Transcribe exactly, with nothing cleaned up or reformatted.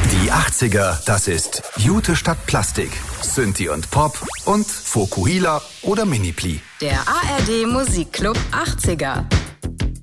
Die achtziger, das ist Jute statt Plastik, Synthi und Pop und Fokuhila oder Minipli. Der A R D Musikclub achtziger.